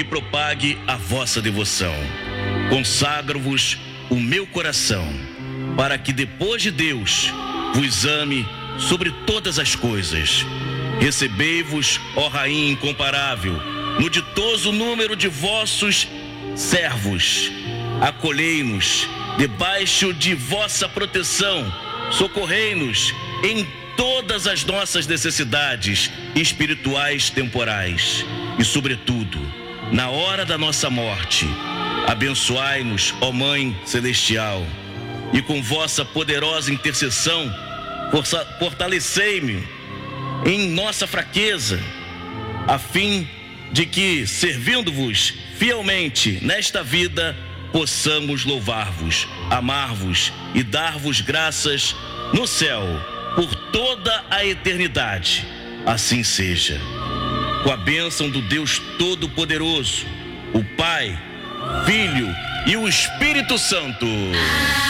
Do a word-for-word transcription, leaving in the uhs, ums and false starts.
e propague a vossa devoção. Consagro-vos o meu coração, para que depois de Deus vos ame sobre todas as coisas. Recebei-vos, ó Rainha incomparável, no ditoso número de vossos servos. Acolhei-nos debaixo de vossa proteção. Socorrei-nos em todas as nossas necessidades espirituais temporais. E, sobretudo, na hora da nossa morte, abençoai-nos, ó Mãe Celestial, e com vossa poderosa intercessão, fortalecei-me em nossa fraqueza, a fim de que, servindo-vos fielmente nesta vida, possamos louvar-vos, amar-vos e dar-vos graças no céu por toda a eternidade. Assim seja. Com a bênção do Deus Todo-Poderoso, o Pai, Filho e o Espírito Santo.